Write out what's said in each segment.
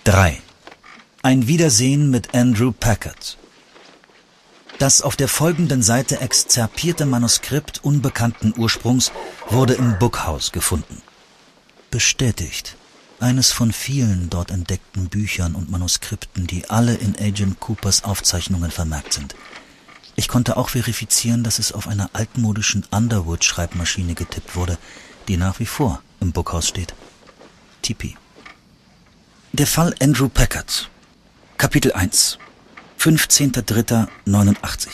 3. Ein Wiedersehen mit Andrew Packard. Das auf der folgenden Seite exzerpierte Manuskript unbekannten Ursprungs wurde im Bookhouse gefunden. Bestätigt. Eines von vielen dort entdeckten Büchern und Manuskripten, die alle in Agent Coopers Aufzeichnungen vermerkt sind. Ich konnte auch verifizieren, dass es auf einer altmodischen Underwood-Schreibmaschine getippt wurde, die nach wie vor im Bookhouse steht. TP. Der Fall Andrew Packard. Kapitel 1. 15.03.89.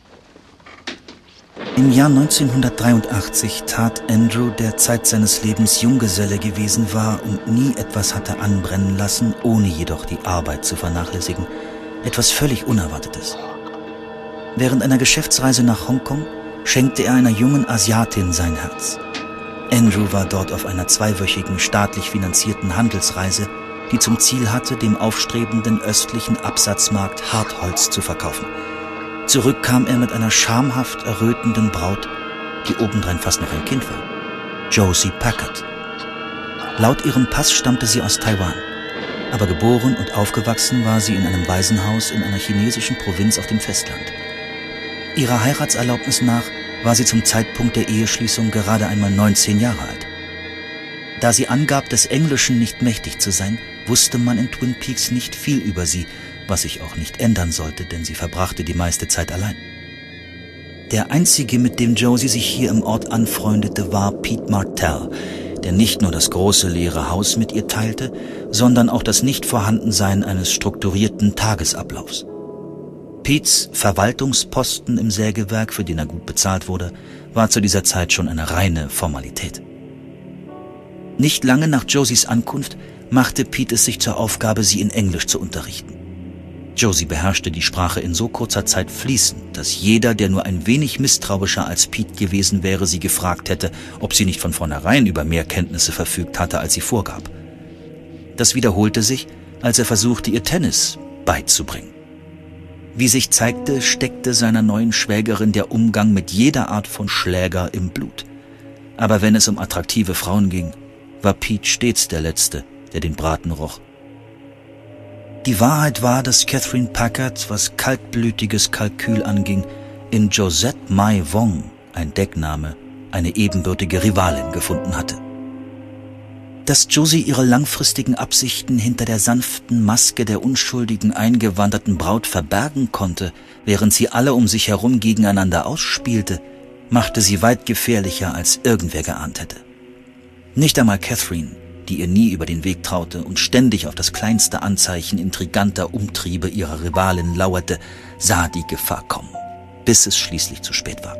Im Jahr 1983 tat Andrew, der Zeit seines Lebens Junggeselle gewesen war und nie etwas hatte anbrennen lassen, ohne jedoch die Arbeit zu vernachlässigen, etwas völlig Unerwartetes. Während einer Geschäftsreise nach Hongkong schenkte er einer jungen Asiatin sein Herz. Andrew war dort auf einer 2-wöchigen staatlich finanzierten Handelsreise, die zum Ziel hatte, dem aufstrebenden östlichen Absatzmarkt Hartholz zu verkaufen. Zurück kam er mit einer schamhaft errötenden Braut, die obendrein fast noch ein Kind war. Josie Packard. Laut ihrem Pass stammte sie aus Taiwan, aber geboren und aufgewachsen war sie in einem Waisenhaus in einer chinesischen Provinz auf dem Festland. Ihrer Heiratserlaubnis nach war sie zum Zeitpunkt der Eheschließung gerade einmal 19 Jahre alt. Da sie angab, des Englischen nicht mächtig zu sein, wusste man in Twin Peaks nicht viel über sie, was sich auch nicht ändern sollte, denn sie verbrachte die meiste Zeit allein. Der einzige, mit dem Josie sich hier im Ort anfreundete, war Pete Martell, der nicht nur das große leere Haus mit ihr teilte, sondern auch das Nichtvorhandensein eines strukturierten Tagesablaufs. Petes Verwaltungsposten im Sägewerk, für den er gut bezahlt wurde, war zu dieser Zeit schon eine reine Formalität. Nicht lange nach Josies Ankunft machte Pete es sich zur Aufgabe, sie in Englisch zu unterrichten. Josie beherrschte die Sprache in so kurzer Zeit fließend, dass jeder, der nur ein wenig misstrauischer als Pete gewesen wäre, sie gefragt hätte, ob sie nicht von vornherein über mehr Kenntnisse verfügt hatte, als sie vorgab. Das wiederholte sich, als er versuchte, ihr Tennis beizubringen. Wie sich zeigte, steckte seiner neuen Schwägerin der Umgang mit jeder Art von Schläger im Blut. Aber wenn es um attraktive Frauen ging, war Pete stets der Letzte, der den Braten roch. Die Wahrheit war, dass Catherine Packard, was kaltblütiges Kalkül anging, in Josette Mai Wong, ein Deckname, eine ebenbürtige Rivalin gefunden hatte. Dass Josie ihre langfristigen Absichten hinter der sanften Maske der unschuldigen eingewanderten Braut verbergen konnte, während sie alle um sich herum gegeneinander ausspielte, machte sie weit gefährlicher, als irgendwer geahnt hätte. Nicht einmal Catherine, die ihr nie über den Weg traute und ständig auf das kleinste Anzeichen intriganter Umtriebe ihrer Rivalin lauerte, sah die Gefahr kommen, bis es schließlich zu spät war.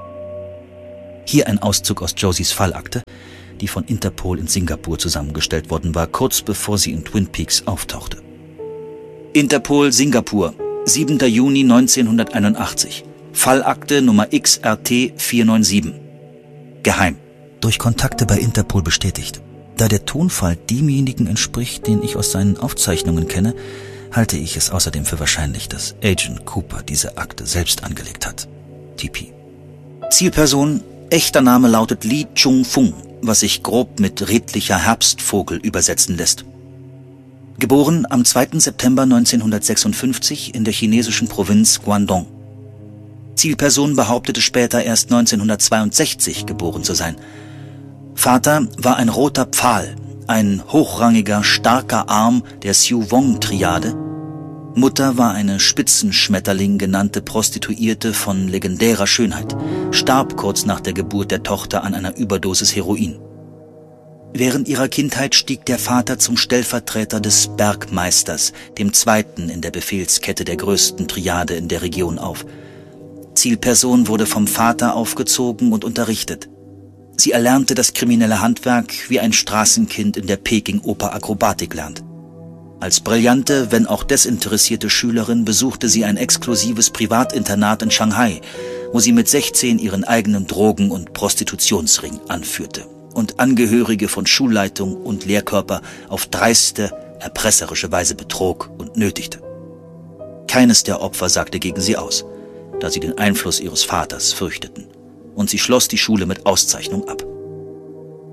Hier ein Auszug aus Josies Fallakte, die von Interpol in Singapur zusammengestellt worden war, kurz bevor sie in Twin Peaks auftauchte. Interpol Singapur, 7. Juni 1981. Fallakte Nummer XRT 497. Geheim. Durch Kontakte bei Interpol bestätigt. Da der Tonfall demjenigen entspricht, den ich aus seinen Aufzeichnungen kenne, halte ich es außerdem für wahrscheinlich, dass Agent Cooper diese Akte selbst angelegt hat. TP. Zielperson, echter Name lautet Lee Chung-Fung, was sich grob mit redlicher Herbstvogel übersetzen lässt. Geboren am 2. September 1956 in der chinesischen Provinz Guangdong. Zielperson behauptete später erst 1962 geboren zu sein. Vater war ein roter Pfahl, ein hochrangiger, starker Arm der Siu-Wong-Triade. Mutter war eine Spitzenschmetterling genannte Prostituierte von legendärer Schönheit, starb kurz nach der Geburt der Tochter an einer Überdosis Heroin. Während ihrer Kindheit stieg der Vater zum Stellvertreter des Bergmeisters, dem zweiten in der Befehlskette der größten Triade in der Region auf. Zielperson wurde vom Vater aufgezogen und unterrichtet. Sie erlernte das kriminelle Handwerk, wie ein Straßenkind in der Peking-Oper Akrobatik lernt. Als brillante, wenn auch desinteressierte Schülerin besuchte sie ein exklusives Privatinternat in Shanghai, wo sie mit 16 ihren eigenen Drogen- und Prostitutionsring anführte und Angehörige von Schulleitung und Lehrkörper auf dreiste, erpresserische Weise betrog und nötigte. Keines der Opfer sagte gegen sie aus, da sie den Einfluss ihres Vaters fürchteten, und sie schloss die Schule mit Auszeichnung ab.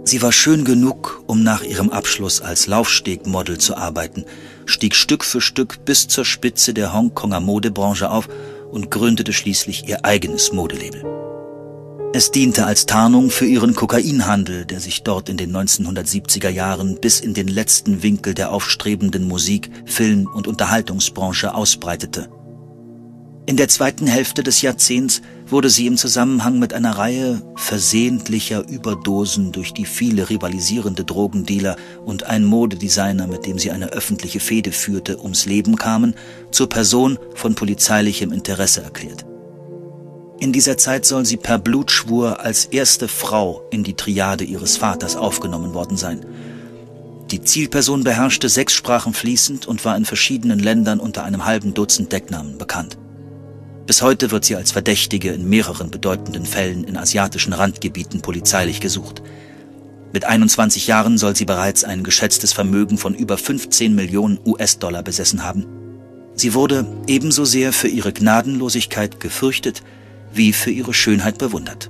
Sie war schön genug, um nach ihrem Abschluss als Laufstegmodel zu arbeiten, stieg Stück für Stück bis zur Spitze der Hongkonger Modebranche auf und gründete schließlich ihr eigenes Modelabel. Es diente als Tarnung für ihren Kokainhandel, der sich dort in den 1970er Jahren bis in den letzten Winkel der aufstrebenden Musik-, Film- und Unterhaltungsbranche ausbreitete. In der zweiten Hälfte des Jahrzehnts wurde sie im Zusammenhang mit einer Reihe versehentlicher Überdosen durch die viele rivalisierende Drogendealer und ein Modedesigner, mit dem sie eine öffentliche Fehde führte, ums Leben kamen, zur Person von polizeilichem Interesse erklärt. In dieser Zeit soll sie per Blutschwur als erste Frau in die Triade ihres Vaters aufgenommen worden sein. Die Zielperson beherrschte 6 Sprachen fließend und war in verschiedenen Ländern unter einem halben Dutzend Decknamen bekannt. Bis heute wird sie als Verdächtige in mehreren bedeutenden Fällen in asiatischen Randgebieten polizeilich gesucht. Mit 21 Jahren soll sie bereits ein geschätztes Vermögen von über 15 Millionen US-Dollar besessen haben. Sie wurde ebenso sehr für ihre Gnadenlosigkeit gefürchtet, wie für ihre Schönheit bewundert.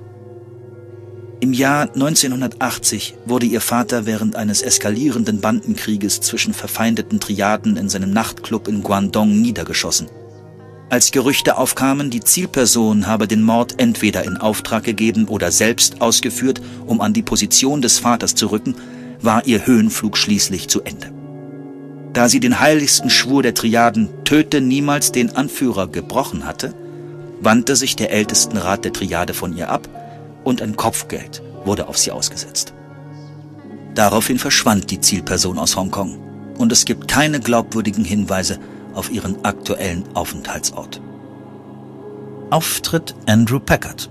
Im Jahr 1980 wurde ihr Vater während eines eskalierenden Bandenkrieges zwischen verfeindeten Triaden in seinem Nachtclub in Guangdong niedergeschossen. Als Gerüchte aufkamen, die Zielperson habe den Mord entweder in Auftrag gegeben oder selbst ausgeführt, um an die Position des Vaters zu rücken, war ihr Höhenflug schließlich zu Ende. Da sie den heiligsten Schwur der Triaden „Töte niemals den Anführer" gebrochen hatte, wandte sich der Ältestenrat der Triade von ihr ab und ein Kopfgeld wurde auf sie ausgesetzt. Daraufhin verschwand die Zielperson aus Hongkong und es gibt keine glaubwürdigen Hinweise auf ihren aktuellen Aufenthaltsort. Auftritt Andrew Packard.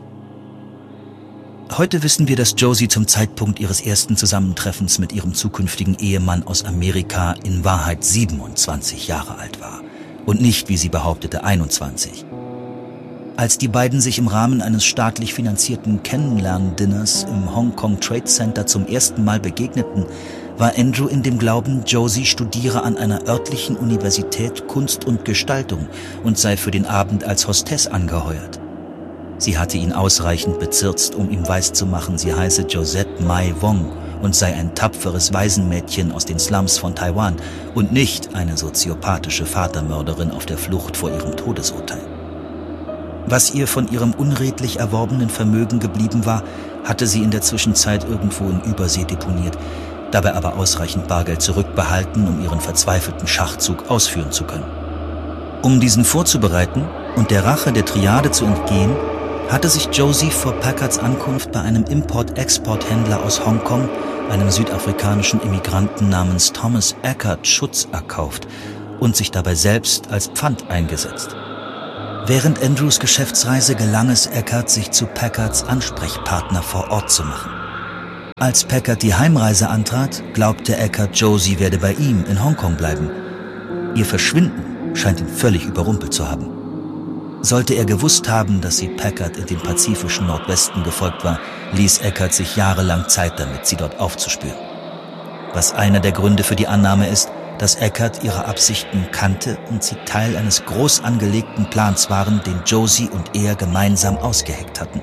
Heute wissen wir, dass Josie zum Zeitpunkt ihres ersten Zusammentreffens mit ihrem zukünftigen Ehemann aus Amerika in Wahrheit 27 Jahre alt war und nicht, wie sie behauptete, 21. Als die beiden sich im Rahmen eines staatlich finanzierten Kennenlern-Dinners im Hong Kong Trade Center zum ersten Mal begegneten, war Andrew in dem Glauben, Josie studiere an einer örtlichen Universität Kunst und Gestaltung und sei für den Abend als Hostess angeheuert. Sie hatte ihn ausreichend bezirzt, um ihm weiszumachen, sie heiße Josette Mai Wong und sei ein tapferes Waisenmädchen aus den Slums von Taiwan und nicht eine soziopathische Vatermörderin auf der Flucht vor ihrem Todesurteil. Was ihr von ihrem unredlich erworbenen Vermögen geblieben war, hatte sie in der Zwischenzeit irgendwo in Übersee deponiert, dabei aber ausreichend Bargeld zurückbehalten, um ihren verzweifelten Schachzug ausführen zu können. Um diesen vorzubereiten und der Rache der Triade zu entgehen, hatte sich Josie vor Packards Ankunft bei einem Import-Export-Händler aus Hongkong, einem südafrikanischen Immigranten namens Thomas Eckert, Schutz erkauft und sich dabei selbst als Pfand eingesetzt. Während Andrews Geschäftsreise gelang es Eckert, sich zu Packards Ansprechpartner vor Ort zu machen. Als Packard die Heimreise antrat, glaubte Eckert, Josie werde bei ihm in Hongkong bleiben. Ihr Verschwinden scheint ihn völlig überrumpelt zu haben. Sollte er gewusst haben, dass sie Packard in den pazifischen Nordwesten gefolgt war, ließ Eckert sich jahrelang Zeit damit, sie dort aufzuspüren. Was einer der Gründe für die Annahme ist, dass Eckert ihre Absichten kannte und sie Teil eines groß angelegten Plans waren, den Josie und er gemeinsam ausgeheckt hatten.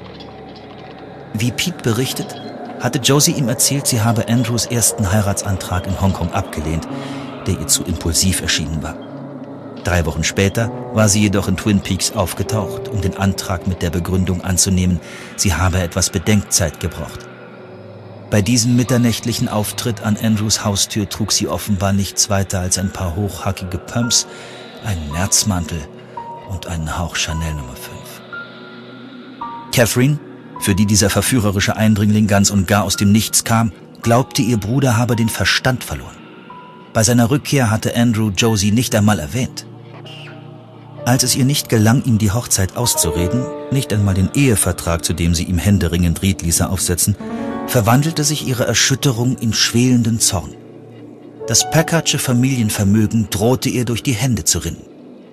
Wie Pete berichtet, hatte Josie ihm erzählt, sie habe Andrews ersten Heiratsantrag in Hongkong abgelehnt, der ihr zu impulsiv erschienen war. 3 Wochen später war sie jedoch in Twin Peaks aufgetaucht, um den Antrag mit der Begründung anzunehmen, sie habe etwas Bedenkzeit gebraucht. Bei diesem mitternächtlichen Auftritt an Andrews Haustür trug sie offenbar nichts weiter als ein paar hochhackige Pumps, einen Nerzmantel und einen Hauch Chanel Nummer 5. Catherine, für die dieser verführerische Eindringling ganz und gar aus dem Nichts kam, glaubte, ihr Bruder habe den Verstand verloren. Bei seiner Rückkehr hatte Andrew Josie nicht einmal erwähnt. Als es ihr nicht gelang, ihm die Hochzeit auszureden, nicht einmal den Ehevertrag, zu dem sie ihm händeringend riet, ließ er aufsetzen, verwandelte sich ihre Erschütterung in schwelenden Zorn. Das Packardsche Familienvermögen drohte ihr durch die Hände zu rinnen.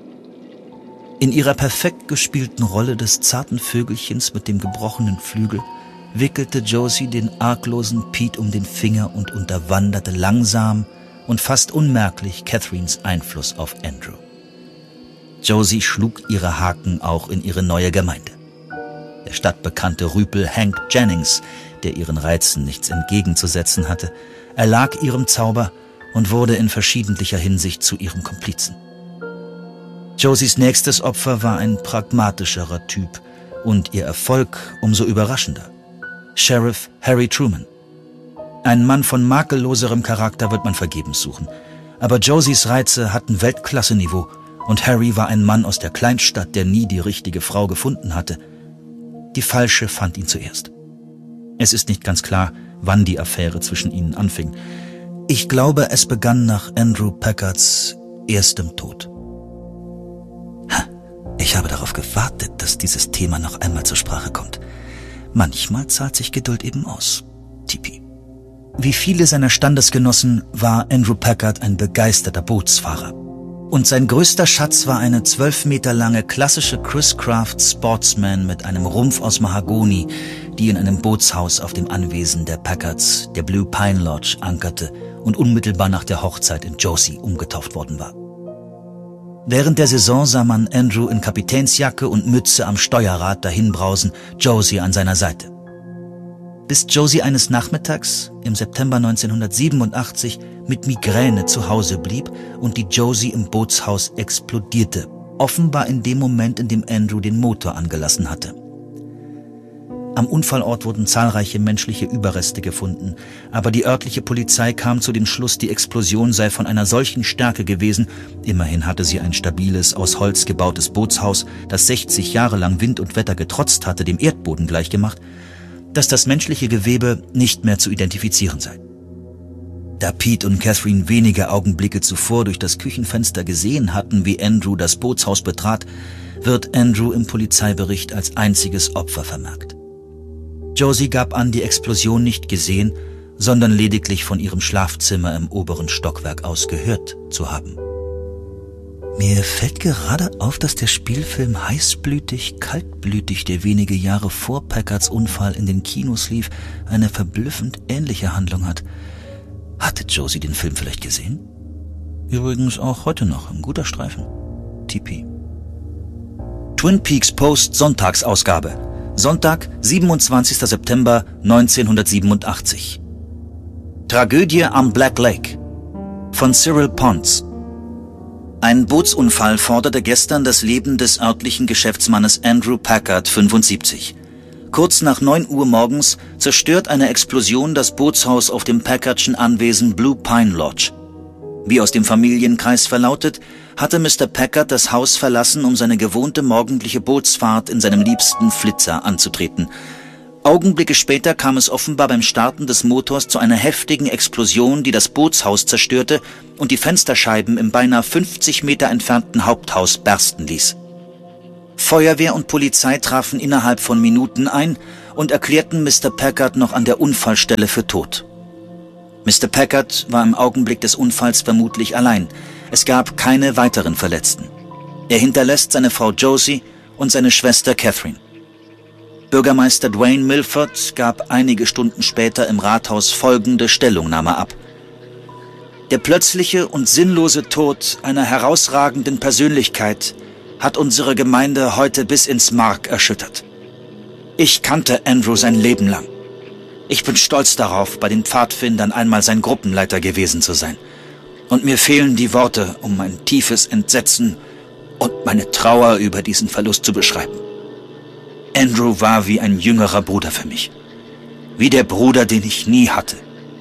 In ihrer perfekt gespielten Rolle des zarten Vögelchens mit dem gebrochenen Flügel wickelte Josie den arglosen Pete um den Finger und unterwanderte langsam und fast unmerklich Catherines Einfluss auf Andrew. Josie schlug ihre Haken auch in ihre neue Gemeinde. Der stadtbekannte Rüpel Hank Jennings, der ihren Reizen nichts entgegenzusetzen hatte, erlag ihrem Zauber und wurde in verschiedentlicher Hinsicht zu ihrem Komplizen. Josies nächstes Opfer war ein pragmatischerer Typ und ihr Erfolg umso überraschender. Sheriff Harry Truman. Einen Mann von makelloserem Charakter wird man vergebens suchen, aber Josies Reize hatten Weltklasse-Niveau und Harry war ein Mann aus der Kleinstadt, der nie die richtige Frau gefunden hatte. Die falsche fand ihn zuerst. Es ist nicht ganz klar, wann die Affäre zwischen ihnen anfing. Ich glaube, es begann nach Andrew Packards erstem Tod. Ich habe darauf gewartet, dass dieses Thema noch einmal zur Sprache kommt. Manchmal zahlt sich Geduld eben aus. Tipi. Wie viele seiner Standesgenossen war Andrew Packard ein begeisterter Bootsfahrer. Und sein größter Schatz war eine 12 Meter lange klassische Chris Craft Sportsman mit einem Rumpf aus Mahagoni, die in einem Bootshaus auf dem Anwesen der Packards, der Blue Pine Lodge, ankerte und unmittelbar nach der Hochzeit in Josie umgetauft worden war. Während der Saison sah man Andrew in Kapitänsjacke und Mütze am Steuerrad dahinbrausen, Josie an seiner Seite. Bis Josie eines Nachmittags im September 1987 mit Migräne zu Hause blieb und die Josie im Bootshaus explodierte, offenbar in dem Moment, in dem Andrew den Motor angelassen hatte. Am Unfallort wurden zahlreiche menschliche Überreste gefunden, aber die örtliche Polizei kam zu dem Schluss, die Explosion sei von einer solchen Stärke gewesen, immerhin hatte sie ein stabiles, aus Holz gebautes Bootshaus, das 60 Jahre lang Wind und Wetter getrotzt hatte, dem Erdboden gleichgemacht, dass das menschliche Gewebe nicht mehr zu identifizieren sei. Da Pete und Catherine wenige Augenblicke zuvor durch das Küchenfenster gesehen hatten, wie Andrew das Bootshaus betrat, wird Andrew im Polizeibericht als einziges Opfer vermerkt. Josie gab an, die Explosion nicht gesehen, sondern lediglich von ihrem Schlafzimmer im oberen Stockwerk aus gehört zu haben. Mir fällt gerade auf, dass der Spielfilm Heißblütig, kaltblütig, der wenige Jahre vor Packards Unfall in den Kinos lief, eine verblüffend ähnliche Handlung hat. Hatte Josie den Film vielleicht gesehen? Übrigens auch heute noch ein guter Streifen. TP. Twin Peaks Post Sonntagsausgabe. Sonntag, 27. September 1987. Tragödie am Black Lake von Cyril Pons. Ein Bootsunfall forderte gestern das Leben des örtlichen Geschäftsmannes Andrew Packard, 75. Kurz nach 9 Uhr morgens zerstört eine Explosion das Bootshaus auf dem Packardschen Anwesen Blue Pine Lodge. Wie aus dem Familienkreis verlautet, hatte Mr. Packard das Haus verlassen, um seine gewohnte morgendliche Bootsfahrt in seinem liebsten Flitzer anzutreten. Augenblicke später kam es offenbar beim Starten des Motors zu einer heftigen Explosion, die das Bootshaus zerstörte und die Fensterscheiben im beinahe 50 Meter entfernten Haupthaus bersten ließ. Feuerwehr und Polizei trafen innerhalb von Minuten ein und erklärten Mr. Packard noch an der Unfallstelle für tot. Mr. Packard war im Augenblick des Unfalls vermutlich allein. Es gab keine weiteren Verletzten. Er hinterlässt seine Frau Josie und seine Schwester Catherine. Bürgermeister Dwayne Milford gab einige Stunden später im Rathaus folgende Stellungnahme ab. Der plötzliche und sinnlose Tod einer herausragenden Persönlichkeit hat unsere Gemeinde heute bis ins Mark erschüttert. Ich kannte Andrew sein Leben lang. Ich bin stolz darauf, bei den Pfadfindern einmal sein Gruppenleiter gewesen zu sein. Und mir fehlen die Worte, um mein tiefes Entsetzen und meine Trauer über diesen Verlust zu beschreiben. Andrew war wie ein jüngerer Bruder für mich. Wie der Bruder, den ich nie hatte.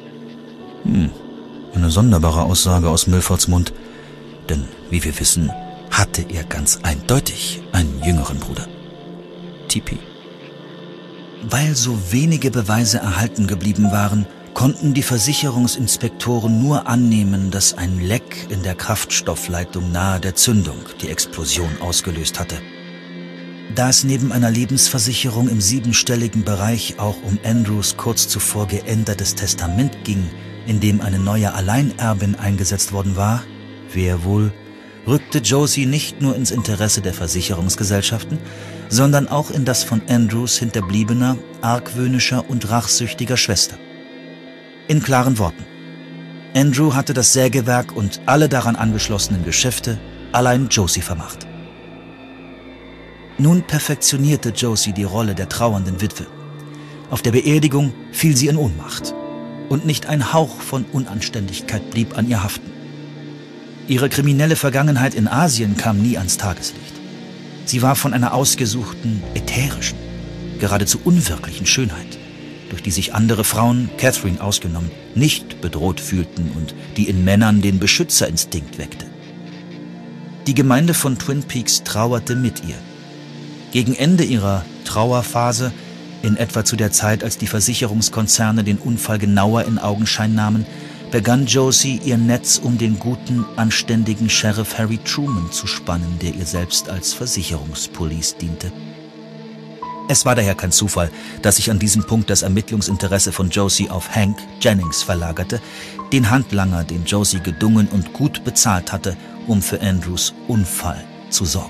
Eine sonderbare Aussage aus Milfords Mund. Denn, wie wir wissen, hatte er ganz eindeutig einen jüngeren Bruder. Tipi. Weil so wenige Beweise erhalten geblieben waren, konnten die Versicherungsinspektoren nur annehmen, dass ein Leck in der Kraftstoffleitung nahe der Zündung die Explosion ausgelöst hatte. Da es neben einer Lebensversicherung im 7-stelligen Bereich auch um Andrews kurz zuvor geändertes Testament ging, in dem eine neue Alleinerbin eingesetzt worden war, wer wohl, rückte Josie nicht nur ins Interesse der Versicherungsgesellschaften, sondern auch in das von Andrews hinterbliebener, argwöhnischer und rachsüchtiger Schwester. In klaren Worten: Andrew hatte das Sägewerk und alle daran angeschlossenen Geschäfte allein Josie vermacht. Nun perfektionierte Josie die Rolle der trauernden Witwe. Auf der Beerdigung fiel sie in Ohnmacht. Und nicht ein Hauch von Unanständigkeit blieb an ihr haften. Ihre kriminelle Vergangenheit in Asien kam nie ans Tageslicht. Sie war von einer ausgesuchten, ätherischen, geradezu unwirklichen Schönheit, durch die sich andere Frauen, Catherine ausgenommen, nicht bedroht fühlten und die in Männern den Beschützerinstinkt weckte. Die Gemeinde von Twin Peaks trauerte mit ihr. Gegen Ende ihrer Trauerphase, in etwa zu der Zeit, als die Versicherungskonzerne den Unfall genauer in Augenschein nahmen, begann Josie ihr Netz um den guten, anständigen Sheriff Harry Truman zu spannen, der ihr selbst als Versicherungspolice diente. Es war daher kein Zufall, dass sich an diesem Punkt das Ermittlungsinteresse von Josie auf Hank Jennings verlagerte, den Handlanger, den Josie gedungen und gut bezahlt hatte, um für Andrews Unfall zu sorgen.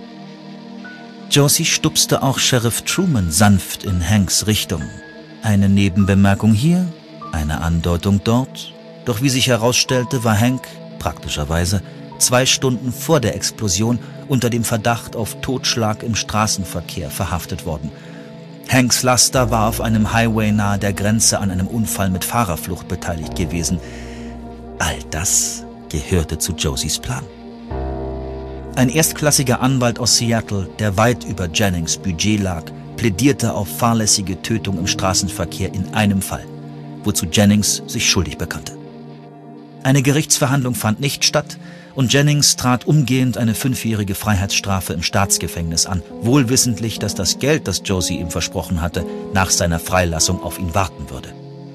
Josie stupste auch Sheriff Truman sanft in Hanks Richtung. Eine Nebenbemerkung hier, eine Andeutung dort. Doch wie sich herausstellte, war Hank, praktischerweise, 2 Stunden vor der Explosion unter dem Verdacht auf Totschlag im Straßenverkehr verhaftet worden. Hanks Laster war auf einem Highway nahe der Grenze an einem Unfall mit Fahrerflucht beteiligt gewesen. All das gehörte zu Josies Plan. Ein erstklassiger Anwalt aus Seattle, der weit über Jennings Budget lag, plädierte auf fahrlässige Tötung im Straßenverkehr in einem Fall, wozu Jennings sich schuldig bekannte. Eine Gerichtsverhandlung fand nicht statt und Jennings trat umgehend eine 5-jährige Freiheitsstrafe im Staatsgefängnis an, wohlwissentlich, dass das Geld, das Josie ihm versprochen hatte, nach seiner Freilassung auf ihn warten würde.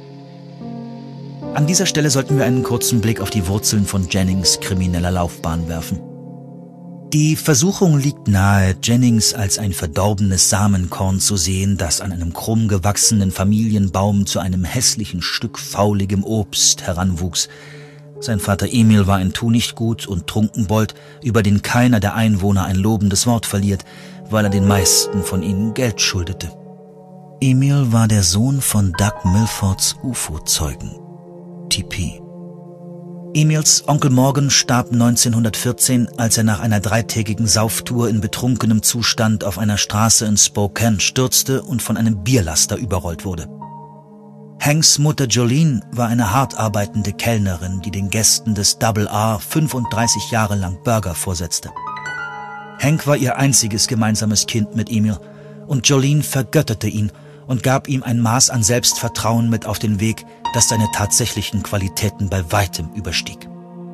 An dieser Stelle sollten wir einen kurzen Blick auf die Wurzeln von Jennings krimineller Laufbahn werfen. Die Versuchung liegt nahe, Jennings als ein verdorbenes Samenkorn zu sehen, das an einem krumm gewachsenen Familienbaum zu einem hässlichen Stück fauligem Obst heranwuchs. Sein Vater Emil war ein Tunichtgut und Trunkenbold, über den keiner der Einwohner ein lobendes Wort verliert, weil er den meisten von ihnen Geld schuldete. Emil war der Sohn von Doug Milfords UFO-Zeugen, TP. Emils Onkel Morgan starb 1914, als er nach einer 3-tägigen Sauftour in betrunkenem Zustand auf einer Straße in Spokane stürzte und von einem Bierlaster überrollt wurde. Hanks Mutter Jolene war eine hart arbeitende Kellnerin, die den Gästen des Double R 35 Jahre lang Burger vorsetzte. Hank war ihr einziges gemeinsames Kind mit Emil und Jolene vergötterte ihn und gab ihm ein Maß an Selbstvertrauen mit auf den Weg, das seine tatsächlichen Qualitäten bei weitem überstieg.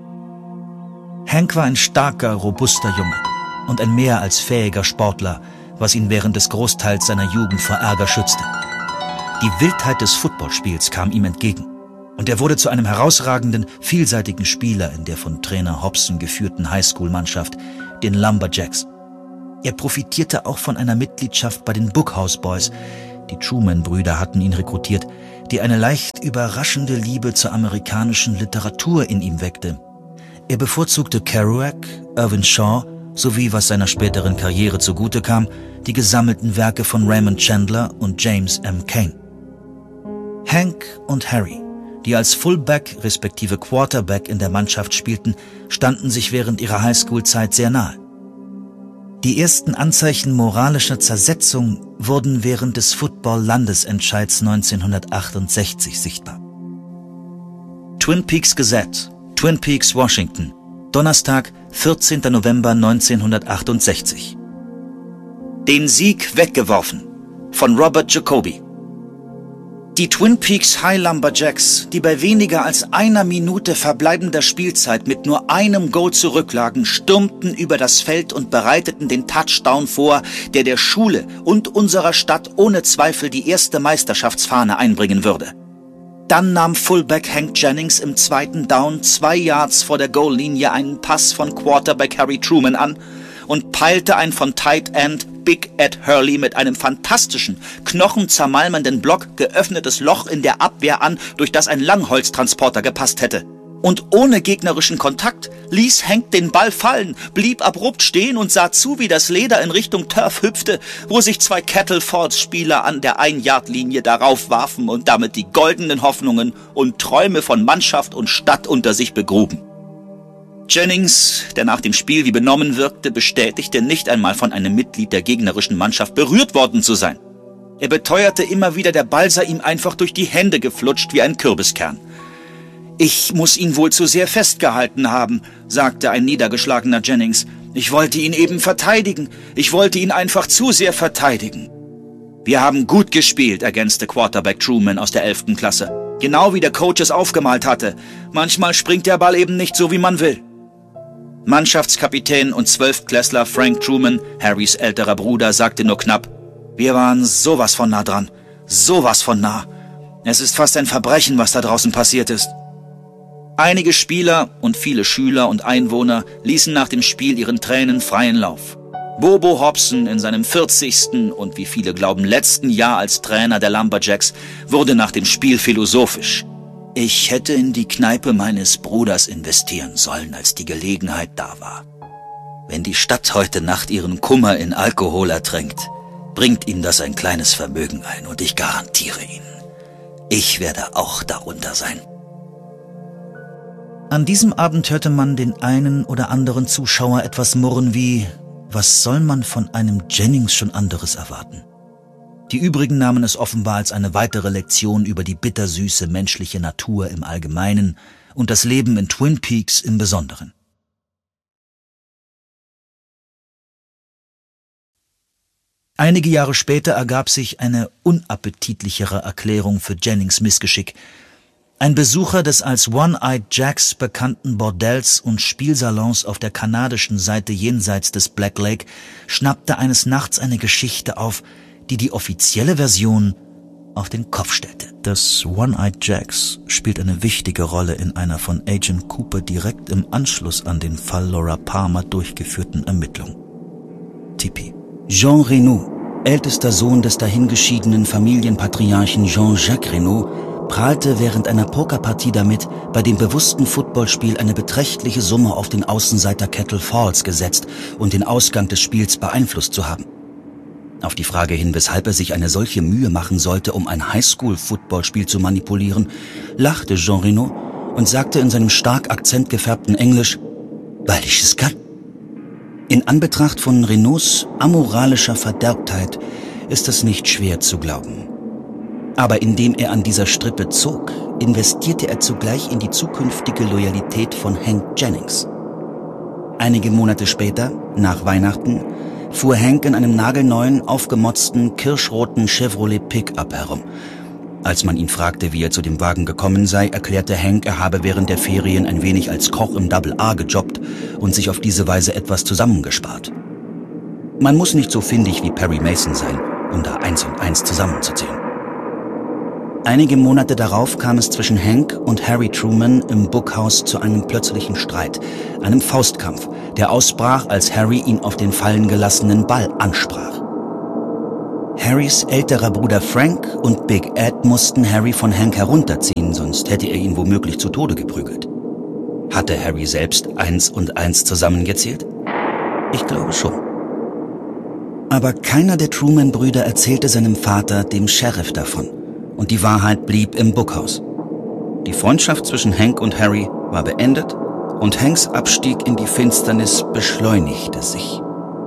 Hank war ein starker, robuster Junge und ein mehr als fähiger Sportler, was ihn während des Großteils seiner Jugend vor Ärger schützte. Die Wildheit des Footballspiels kam ihm entgegen und er wurde zu einem herausragenden, vielseitigen Spieler in der von Trainer Hobson geführten Highschool-Mannschaft, den Lumberjacks. Er profitierte auch von einer Mitgliedschaft bei den Bookhouse Boys. Die Truman-Brüder hatten ihn rekrutiert, die eine leicht überraschende Liebe zur amerikanischen Literatur in ihm weckte. Er bevorzugte Kerouac, Irvin Shaw sowie, was seiner späteren Karriere zugute kam, die gesammelten Werke von Raymond Chandler und James M. Cain. Hank und Harry, die als Fullback respektive Quarterback in der Mannschaft spielten, standen sich während ihrer Highschool-Zeit sehr nahe. Die ersten Anzeichen moralischer Zersetzung wurden während des Football-Landesentscheids 1968 sichtbar. Twin Peaks Gazette, Twin Peaks, Washington, Donnerstag, 14. November 1968. Den Sieg weggeworfen von Robert Jacoby. Die Twin Peaks High Lumberjacks, die bei weniger als 1 Minute verbleibender Spielzeit mit nur einem Goal zurücklagen, stürmten über das Feld und bereiteten den Touchdown vor, der Schule und unserer Stadt ohne Zweifel die erste Meisterschaftsfahne einbringen würde. Dann nahm Fullback Hank Jennings im 2. Down 2 Yards vor der Goallinie einen Pass von Quarterback Harry Truman an und peilte ein von Tight End Big Ed Hurley mit einem fantastischen, knochenzermalmenden Block geöffnetes Loch in der Abwehr an, durch das ein Langholztransporter gepasst hätte. Und ohne gegnerischen Kontakt ließ Hank den Ball fallen, blieb abrupt stehen und sah zu, wie das Leder in Richtung Turf hüpfte, wo sich 2 Cattle Falls-Spieler an der 1-Yard-Linie darauf warfen und damit die goldenen Hoffnungen und Träume von Mannschaft und Stadt unter sich begruben. Jennings, der nach dem Spiel wie benommen wirkte, bestätigte, nicht einmal von einem Mitglied der gegnerischen Mannschaft berührt worden zu sein. Er beteuerte immer wieder, der Ball sei ihm einfach durch die Hände geflutscht wie ein Kürbiskern. »Ich muss ihn wohl zu sehr festgehalten haben«, sagte ein niedergeschlagener Jennings. »Ich wollte ihn eben verteidigen. Ich wollte ihn einfach zu sehr verteidigen.« »Wir haben gut gespielt«, ergänzte Quarterback Truman aus der 11. Klasse. »Genau wie der Coach es aufgemalt hatte. Manchmal springt der Ball eben nicht so, wie man will.« Mannschaftskapitän und 12-Klässler Frank Truman, Harrys älterer Bruder, sagte nur knapp: »Wir waren sowas von nah dran. Sowas von nah. Es ist fast ein Verbrechen, was da draußen passiert ist.« Einige Spieler und viele Schüler und Einwohner ließen nach dem Spiel ihren Tränen freien Lauf. Bobo Hobson in seinem 40. und wie viele glauben letzten Jahr als Trainer der Lumberjacks wurde nach dem Spiel philosophisch. »Ich hätte in die Kneipe meines Bruders investieren sollen, als die Gelegenheit da war. Wenn die Stadt heute Nacht ihren Kummer in Alkohol ertränkt, bringt ihm das ein kleines Vermögen ein und ich garantiere Ihnen, ich werde auch darunter sein.« An diesem Abend hörte man den einen oder anderen Zuschauer etwas murren wie: Was soll man von einem Jennings schon anderes erwarten? Die übrigen nahmen es offenbar als eine weitere Lektion über die bittersüße menschliche Natur im Allgemeinen und das Leben in Twin Peaks im Besonderen. Einige Jahre später ergab sich eine unappetitlichere Erklärung für Jennings Missgeschick. Ein Besucher des als One-Eyed Jacks bekannten Bordells und Spielsalons auf der kanadischen Seite jenseits des Black Lake schnappte eines Nachts eine Geschichte auf, die die offizielle Version auf den Kopf stellte. Das One-Eyed Jacks spielt eine wichtige Rolle in einer von Agent Cooper direkt im Anschluss an den Fall Laura Palmer durchgeführten Ermittlung. Tipi. Jean Reno, ältester Sohn des dahingeschiedenen Familienpatriarchen Jean-Jacques Reno, prahlte während einer Pokerpartie damit, bei dem bewussten Footballspiel eine beträchtliche Summe auf den Außenseiter Kettle Falls gesetzt und den Ausgang des Spiels beeinflusst zu haben. Auf die Frage hin, weshalb er sich eine solche Mühe machen sollte, um ein Highschool-Footballspiel zu manipulieren, lachte Jean Reno und sagte in seinem stark akzentgefärbten Englisch: »Weil ich es kann.« In Anbetracht von Renaults amoralischer Verderbtheit ist es nicht schwer zu glauben. Aber indem er an dieser Strippe zog, investierte er zugleich in die zukünftige Loyalität von Hank Jennings. Einige Monate später, nach Weihnachten, fuhr Hank in einem nagelneuen, aufgemotzten, kirschroten Chevrolet Pickup herum. Als man ihn fragte, wie er zu dem Wagen gekommen sei, erklärte Hank, er habe während der Ferien ein wenig als Koch im Double A gejobbt und sich auf diese Weise etwas zusammengespart. Man muss nicht so findig wie Perry Mason sein, um da 1 und 1 zusammenzuzählen. Einige Monate darauf kam es zwischen Hank und Harry Truman im Bookhouse zu einem plötzlichen Streit, einem Faustkampf, der ausbrach, als Harry ihn auf den fallen gelassenen Ball ansprach. Harrys älterer Bruder Frank und Big Ed mussten Harry von Hank herunterziehen, sonst hätte er ihn womöglich zu Tode geprügelt. Hatte Harry selbst 1 und 1 zusammengezählt? Ich glaube schon. Aber keiner der Truman-Brüder erzählte seinem Vater, dem Sheriff, davon. Und die Wahrheit blieb im Bookhouse. Die Freundschaft zwischen Hank und Harry war beendet und Hanks Abstieg in die Finsternis beschleunigte sich.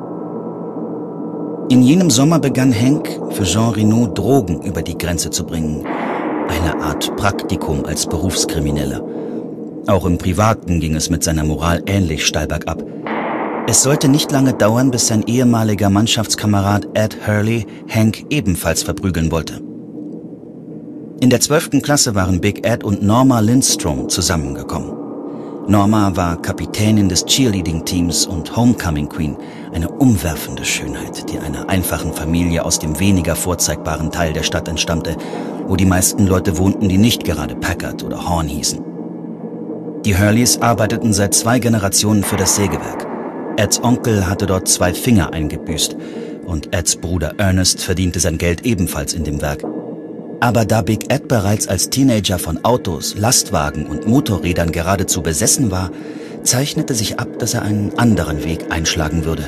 In jenem Sommer begann Hank, für Jean Reno Drogen über die Grenze zu bringen. Eine Art Praktikum als Berufskrimineller. Auch im Privaten ging es mit seiner Moral ähnlich steil bergab. Es sollte nicht lange dauern, bis sein ehemaliger Mannschaftskamerad Ed Hurley Hank ebenfalls verprügeln wollte. In der 12. Klasse waren Big Ed und Norma Lindstrom zusammengekommen. Norma war Kapitänin des Cheerleading-Teams und Homecoming Queen, eine umwerfende Schönheit, die einer einfachen Familie aus dem weniger vorzeigbaren Teil der Stadt entstammte, wo die meisten Leute wohnten, die nicht gerade Packard oder Horn hießen. Die Hurleys arbeiteten seit 2 Generationen für das Sägewerk. Eds Onkel hatte dort 2 Finger eingebüßt und Eds Bruder Ernest verdiente sein Geld ebenfalls in dem Werk. Aber da Big Ed bereits als Teenager von Autos, Lastwagen und Motorrädern geradezu besessen war, zeichnete sich ab, dass er einen anderen Weg einschlagen würde.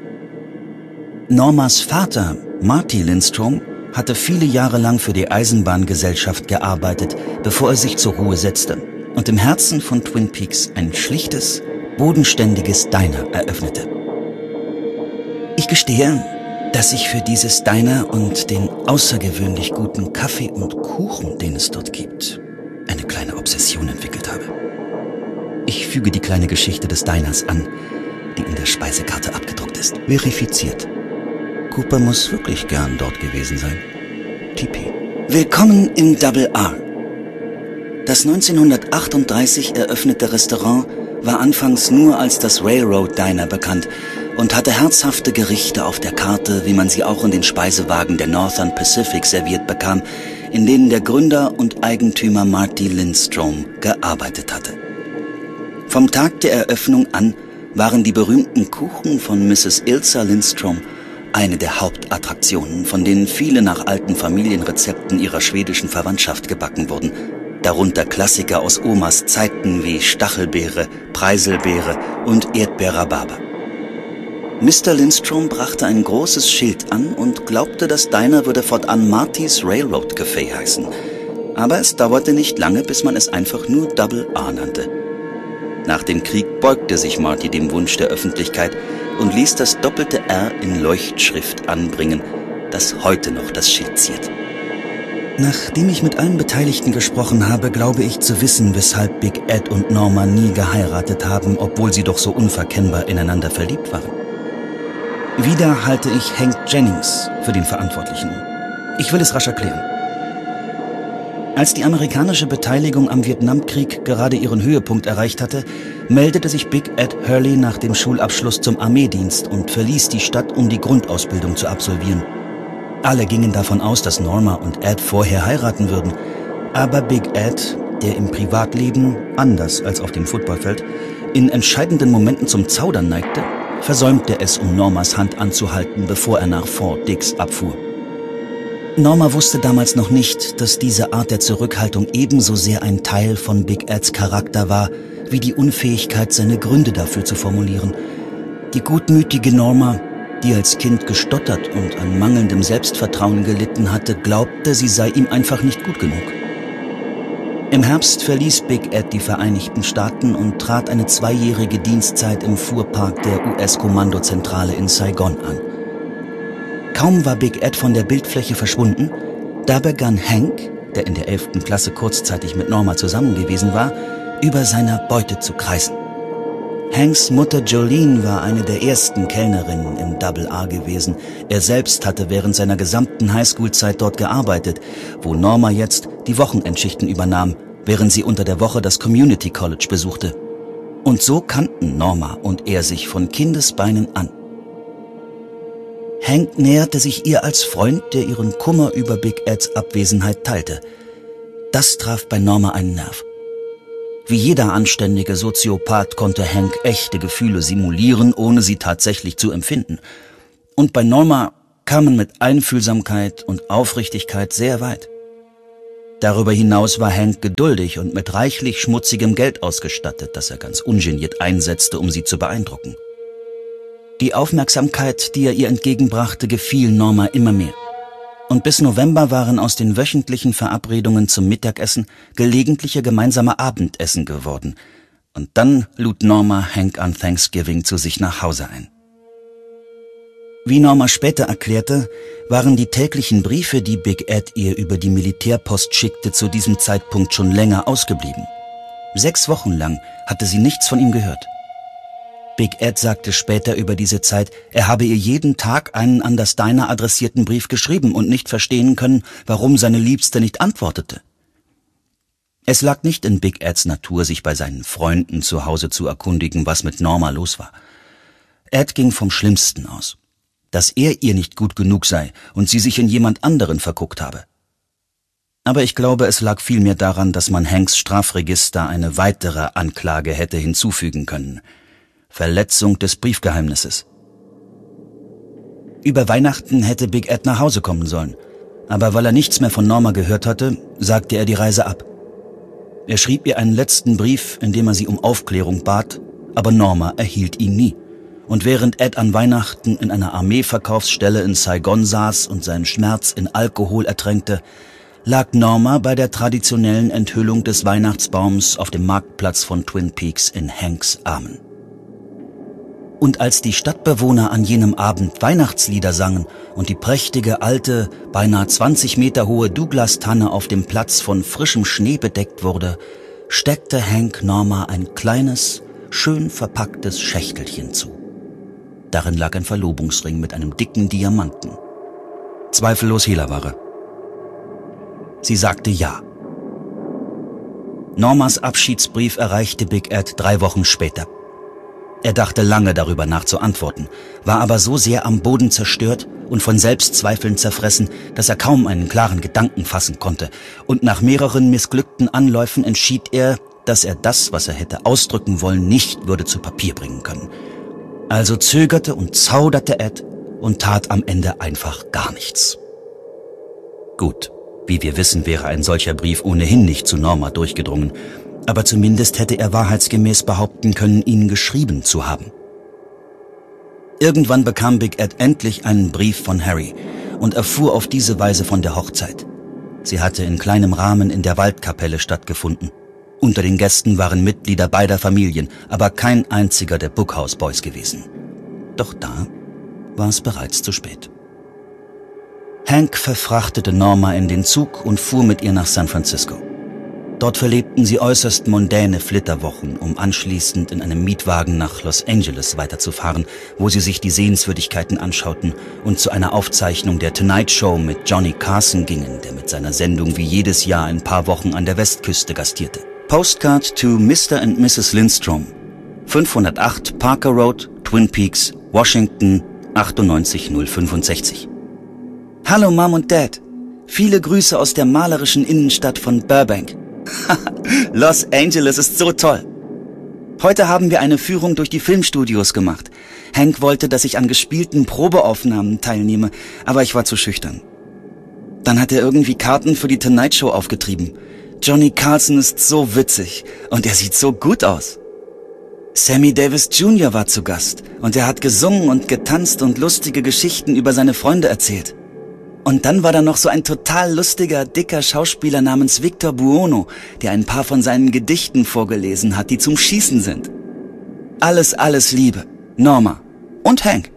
Normas Vater, Marty Lindstrom, hatte viele Jahre lang für die Eisenbahngesellschaft gearbeitet, bevor er sich zur Ruhe setzte und im Herzen von Twin Peaks ein schlichtes, bodenständiges Diner eröffnete. Ich gestehe, dass ich für dieses Diner und den außergewöhnlich guten Kaffee und Kuchen, den es dort gibt, eine kleine Obsession entwickelt habe. Ich füge die kleine Geschichte des Diners an, die in der Speisekarte abgedruckt ist. Verifiziert. Cooper muss wirklich gern dort gewesen sein. Tipi. Willkommen im Double R. Das 1938 eröffnete Restaurant war anfangs nur als das Railroad Diner bekannt und hatte herzhafte Gerichte auf der Karte, wie man sie auch in den Speisewagen der Northern Pacific serviert bekam, in denen der Gründer und Eigentümer Marty Lindstrom gearbeitet hatte. Vom Tag der Eröffnung an waren die berühmten Kuchen von Mrs. Ilsa Lindstrom eine der Hauptattraktionen, von denen viele nach alten Familienrezepten ihrer schwedischen Verwandtschaft gebacken wurden. Darunter Klassiker aus Omas Zeiten wie Stachelbeere, Preiselbeere und Erdbeerrhabarber. Mr. Lindstrom brachte ein großes Schild an und glaubte, das Diner würde fortan Marty's Railroad Café heißen. Aber es dauerte nicht lange, bis man es einfach nur Double R nannte. Nach dem Krieg beugte sich Marty dem Wunsch der Öffentlichkeit und ließ das doppelte R in Leuchtschrift anbringen, das heute noch das Schild ziert. Nachdem ich mit allen Beteiligten gesprochen habe, glaube ich zu wissen, weshalb Big Ed und Norma nie geheiratet haben, obwohl sie doch so unverkennbar ineinander verliebt waren. Wieder halte ich Hank Jennings für den Verantwortlichen. Ich will es rasch erklären. Als die amerikanische Beteiligung am Vietnamkrieg gerade ihren Höhepunkt erreicht hatte, meldete sich Big Ed Hurley nach dem Schulabschluss zum Armeedienst und verließ die Stadt, um die Grundausbildung zu absolvieren. Alle gingen davon aus, dass Norma und Ed vorher heiraten würden. Aber Big Ed, der im Privatleben, anders als auf dem Footballfeld, in entscheidenden Momenten zum Zaudern neigte, versäumte es, um Normas Hand anzuhalten, bevor er nach Fort Dix abfuhr. Norma wusste damals noch nicht, dass diese Art der Zurückhaltung ebenso sehr ein Teil von Big Eds Charakter war, wie die Unfähigkeit, seine Gründe dafür zu formulieren. Die gutmütige Norma, die als Kind gestottert und an mangelndem Selbstvertrauen gelitten hatte, glaubte, sie sei ihm einfach nicht gut genug. Im Herbst verließ Big Ed die Vereinigten Staaten und trat eine 2-jährige Dienstzeit im Fuhrpark der US-Kommandozentrale in Saigon an. Kaum war Big Ed von der Bildfläche verschwunden, da begann Hank, der in der 11. Klasse kurzzeitig mit Norma zusammen gewesen war, über seiner Beute zu kreisen. Hanks Mutter Jolene war eine der ersten Kellnerinnen im Double R gewesen. Er selbst hatte während seiner gesamten Highschool-Zeit dort gearbeitet, wo Norma jetzt die Wochenendschichten übernahm, während sie unter der Woche das Community College besuchte. Und so kannten Norma und er sich von Kindesbeinen an. Hank näherte sich ihr als Freund, der ihren Kummer über Big Eds Abwesenheit teilte. Das traf bei Norma einen Nerv. Wie jeder anständige Soziopath konnte Hank echte Gefühle simulieren, ohne sie tatsächlich zu empfinden. Und bei Norma kam man mit Einfühlsamkeit und Aufrichtigkeit sehr weit. Darüber hinaus war Hank geduldig und mit reichlich schmutzigem Geld ausgestattet, das er ganz ungeniert einsetzte, um sie zu beeindrucken. Die Aufmerksamkeit, die er ihr entgegenbrachte, gefiel Norma immer mehr. Und bis November waren aus den wöchentlichen Verabredungen zum Mittagessen gelegentliche gemeinsame Abendessen geworden. Und dann lud Norma Hank an Thanksgiving zu sich nach Hause ein. Wie Norma später erklärte, waren die täglichen Briefe, die Big Ed ihr über die Militärpost schickte, zu diesem Zeitpunkt schon länger ausgeblieben. 6 Wochen lang hatte sie nichts von ihm gehört. Big Ed sagte später über diese Zeit, er habe ihr jeden Tag einen an das Diner adressierten Brief geschrieben und nicht verstehen können, warum seine Liebste nicht antwortete. Es lag nicht in Big Eds Natur, sich bei seinen Freunden zu Hause zu erkundigen, was mit Norma los war. Ed ging vom Schlimmsten aus, dass er ihr nicht gut genug sei und sie sich in jemand anderen verguckt habe. Aber ich glaube, es lag vielmehr daran, dass man Hanks Strafregister eine weitere Anklage hätte hinzufügen können. Verletzung des Briefgeheimnisses. Über Weihnachten hätte Big Ed nach Hause kommen sollen, aber weil er nichts mehr von Norma gehört hatte, sagte er die Reise ab. Er schrieb ihr einen letzten Brief, in dem er sie um Aufklärung bat, aber Norma erhielt ihn nie. Und während Ed an Weihnachten in einer Armeeverkaufsstelle in Saigon saß und seinen Schmerz in Alkohol ertränkte, lag Norma bei der traditionellen Enthüllung des Weihnachtsbaums auf dem Marktplatz von Twin Peaks in Hanks Armen. Und als die Stadtbewohner an jenem Abend Weihnachtslieder sangen und die prächtige, alte, beinahe 20 Meter hohe Douglas-Tanne auf dem Platz von frischem Schnee bedeckt wurde, steckte Hank Norma ein kleines, schön verpacktes Schächtelchen zu. Darin lag ein Verlobungsring mit einem dicken Diamanten. Zweifellos Hehlerware. Sie sagte ja. Normas Abschiedsbrief erreichte Big Ed 3 Wochen später. Er dachte lange darüber nach zu antworten, war aber so sehr am Boden zerstört und von Selbstzweifeln zerfressen, dass er kaum einen klaren Gedanken fassen konnte, und nach mehreren missglückten Anläufen entschied er, dass er das, was er hätte ausdrücken wollen, nicht würde zu Papier bringen können. Also zögerte und zauderte Ed und tat am Ende einfach gar nichts. Gut, wie wir wissen, wäre ein solcher Brief ohnehin nicht zu Norma durchgedrungen, aber zumindest hätte er wahrheitsgemäß behaupten können, ihn geschrieben zu haben. Irgendwann bekam Big Ed endlich einen Brief von Harry und erfuhr auf diese Weise von der Hochzeit. Sie hatte in kleinem Rahmen in der Waldkapelle stattgefunden. Unter den Gästen waren Mitglieder beider Familien, aber kein einziger der Bookhouse Boys gewesen. Doch da war es bereits zu spät. Hank verfrachtete Norma in den Zug und fuhr mit ihr nach San Francisco. Dort verlebten sie äußerst mondäne Flitterwochen, um anschließend in einem Mietwagen nach Los Angeles weiterzufahren, wo sie sich die Sehenswürdigkeiten anschauten und zu einer Aufzeichnung der Tonight Show mit Johnny Carson gingen, der mit seiner Sendung wie jedes Jahr ein paar Wochen an der Westküste gastierte. Postcard to Mr. and Mrs. Lindstrom, 508 Parker Road, Twin Peaks, Washington, 98065. Hallo Mom und Dad, viele Grüße aus der malerischen Innenstadt von Burbank. Los Angeles ist so toll. Heute haben wir eine Führung durch die Filmstudios gemacht. Hank wollte, dass ich an gespielten Probeaufnahmen teilnehme, aber ich war zu schüchtern. Dann hat er irgendwie Karten für die Tonight Show aufgetrieben. Johnny Carson ist so witzig und er sieht so gut aus. Sammy Davis Jr. war zu Gast und er hat gesungen und getanzt und lustige Geschichten über seine Freunde erzählt. Und dann war da noch so ein total lustiger, dicker Schauspieler namens Victor Buono, der ein paar von seinen Gedichten vorgelesen hat, die zum Schießen sind. Alles Liebe, Norma und Hank.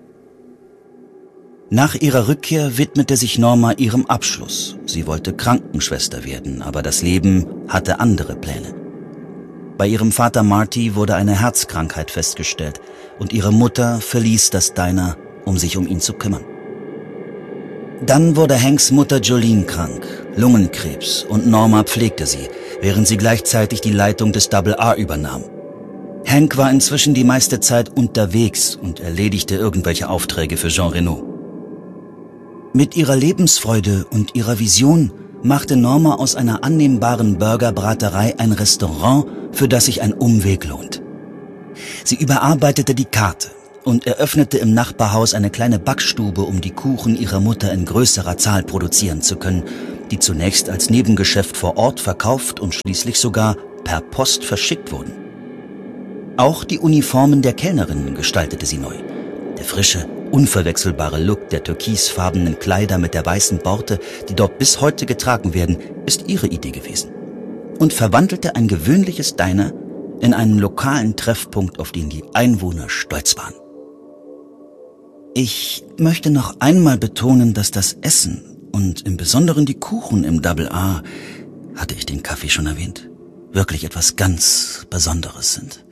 Nach ihrer Rückkehr widmete sich Norma ihrem Abschluss. Sie wollte Krankenschwester werden, aber das Leben hatte andere Pläne. Bei ihrem Vater Marty wurde eine Herzkrankheit festgestellt und ihre Mutter verließ das Diner, um sich um ihn zu kümmern. Dann wurde Hanks Mutter Jolene krank, Lungenkrebs, und Norma pflegte sie, während sie gleichzeitig die Leitung des Double R übernahm. Hank war inzwischen die meiste Zeit unterwegs und erledigte irgendwelche Aufträge für Jean Reno. Mit ihrer Lebensfreude und ihrer Vision machte Norma aus einer annehmbaren Burgerbraterei ein Restaurant, für das sich ein Umweg lohnt. Sie überarbeitete die Karte und eröffnete im Nachbarhaus eine kleine Backstube, um die Kuchen ihrer Mutter in größerer Zahl produzieren zu können, die zunächst als Nebengeschäft vor Ort verkauft und schließlich sogar per Post verschickt wurden. Auch die Uniformen der Kellnerinnen gestaltete sie neu. Der frische, unverwechselbare Look der türkisfarbenen Kleider mit der weißen Borte, die dort bis heute getragen werden, ist ihre Idee gewesen und verwandelte ein gewöhnliches Diner in einen lokalen Treffpunkt, auf den die Einwohner stolz waren. Ich möchte noch einmal betonen, dass das Essen und im Besonderen die Kuchen im Double R, hatte ich den Kaffee schon erwähnt, wirklich etwas ganz Besonderes sind.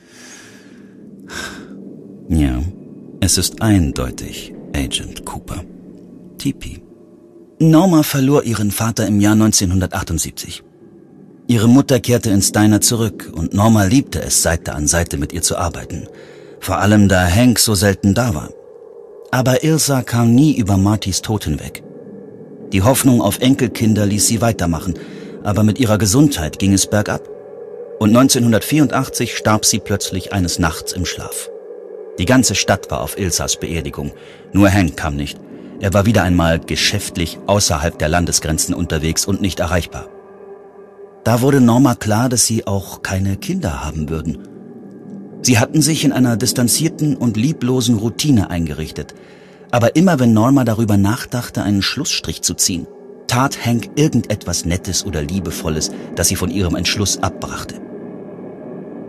Ja, es ist eindeutig Agent Cooper. TP. Norma verlor ihren Vater im Jahr 1978. Ihre Mutter kehrte ins Diner zurück und Norma liebte es, Seite an Seite mit ihr zu arbeiten. Vor allem, da Hank so selten da war. Aber Ilsa kam nie über Martys Tod hinweg. Die Hoffnung auf Enkelkinder ließ sie weitermachen, aber mit ihrer Gesundheit ging es bergab. Und 1984 starb sie plötzlich eines Nachts im Schlaf. Die ganze Stadt war auf Ilsas Beerdigung. Nur Hank kam nicht. Er war wieder einmal geschäftlich außerhalb der Landesgrenzen unterwegs und nicht erreichbar. Da wurde Norma klar, dass sie auch keine Kinder haben würden. Sie hatten sich in einer distanzierten und lieblosen Routine eingerichtet. Aber immer wenn Norma darüber nachdachte, einen Schlussstrich zu ziehen, tat Hank irgendetwas Nettes oder Liebevolles, das sie von ihrem Entschluss abbrachte.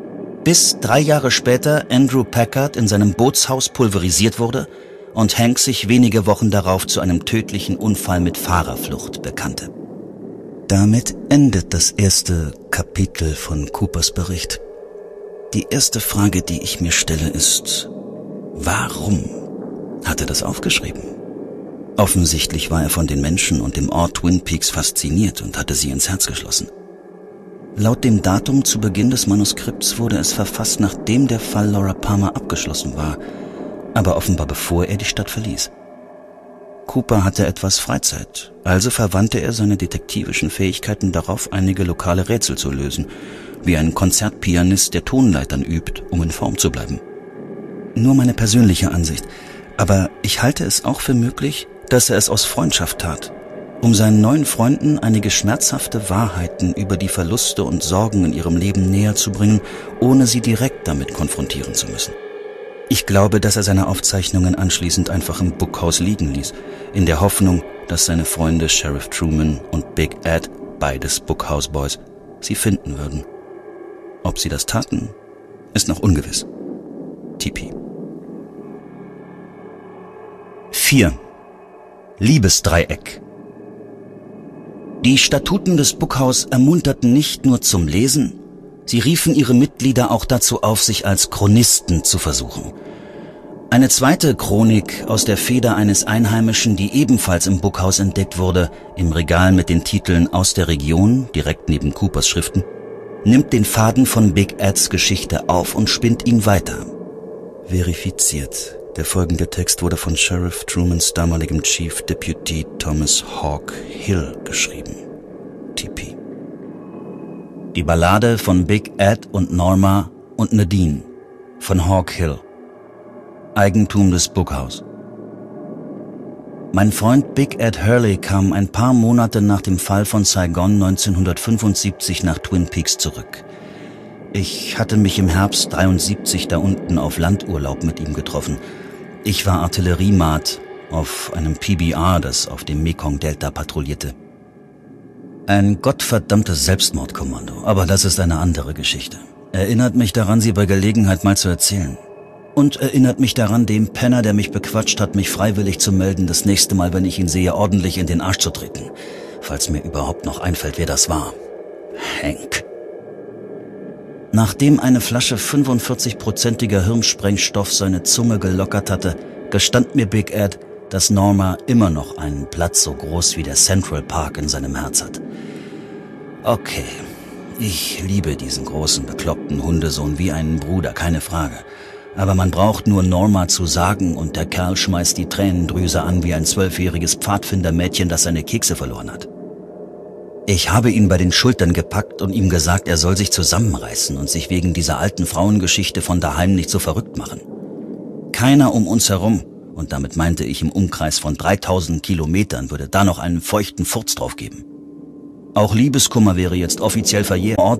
Bis 3 Jahre später Andrew Packard in seinem Bootshaus pulverisiert wurde und Hank sich wenige Wochen darauf zu einem tödlichen Unfall mit Fahrerflucht bekannte. Damit endet das erste Kapitel von Coopers Bericht. Die erste Frage, die ich mir stelle, ist: Warum hat er das aufgeschrieben? Offensichtlich war er von den Menschen und dem Ort Twin Peaks fasziniert und hatte sie ins Herz geschlossen. Laut dem Datum zu Beginn des Manuskripts wurde es verfasst, nachdem der Fall Laura Palmer abgeschlossen war, aber offenbar bevor er die Stadt verließ. Cooper hatte etwas Freizeit, also verwandte er seine detektivischen Fähigkeiten darauf, einige lokale Rätsel zu lösen, wie ein Konzertpianist, der Tonleitern übt, um in Form zu bleiben. Nur meine persönliche Ansicht, aber ich halte es auch für möglich, dass er es aus Freundschaft tat, um seinen neuen Freunden einige schmerzhafte Wahrheiten über die Verluste und Sorgen in ihrem Leben näher zu bringen, ohne sie direkt damit konfrontieren zu müssen. Ich glaube, dass er seine Aufzeichnungen anschließend einfach im Bookhaus liegen ließ, in der Hoffnung, dass seine Freunde Sheriff Truman und Big Ed, beides Bookhouse Boys, sie finden würden. Ob sie das taten, ist noch ungewiss. TP. 4. Liebesdreieck. Die Statuten des Bookhaus ermunterten nicht nur zum Lesen, sie riefen ihre Mitglieder auch dazu auf, sich als Chronisten zu versuchen. Eine zweite Chronik aus der Feder eines Einheimischen, die ebenfalls im Bookhaus entdeckt wurde, im Regal mit den Titeln Aus der Region, direkt neben Coopers Schriften, nimmt den Faden von Big Eds Geschichte auf und spinnt ihn weiter. Verifiziert. Der folgende Text wurde von Sheriff Trumans damaligem Chief Deputy Thomas Hawk Hill geschrieben. TP. Die Ballade von Big Ed und Norma und Nadine von Hawk Hill. Eigentum des Bookhaus. Mein Freund Big Ed Hurley kam ein paar Monate nach dem Fall von Saigon 1975 nach Twin Peaks zurück. Ich hatte mich im Herbst 73 da unten auf Landurlaub mit ihm getroffen. Ich war Artilleriemat auf einem PBR, das auf dem Mekong-Delta patrouillierte. Ein gottverdammtes Selbstmordkommando, aber das ist eine andere Geschichte. Erinnert mich daran, sie bei Gelegenheit mal zu erzählen. Und erinnert mich daran, dem Penner, der mich bequatscht hat, mich freiwillig zu melden, das nächste Mal, wenn ich ihn sehe, ordentlich in den Arsch zu treten. Falls mir überhaupt noch einfällt, wer das war. Hank. Nachdem eine Flasche 45-prozentiger Hirnsprengstoff seine Zunge gelockert hatte, gestand mir Big Ed, dass Norma immer noch einen Platz so groß wie der Central Park in seinem Herz hat. Okay, ich liebe diesen großen, bekloppten Hundesohn wie einen Bruder, keine Frage. Aber man braucht nur Norma zu sagen und der Kerl schmeißt die Tränendrüse an wie ein 12-jähriges Pfadfindermädchen, das seine Kekse verloren hat. Ich habe ihn bei den Schultern gepackt und ihm gesagt, er soll sich zusammenreißen und sich wegen dieser alten Frauengeschichte von daheim nicht so verrückt machen. Keiner um uns herum, und damit meinte ich im Umkreis von 3000 Kilometern, würde da noch einen feuchten Furz drauf geben. Auch Liebeskummer wäre jetzt offiziell verjährt.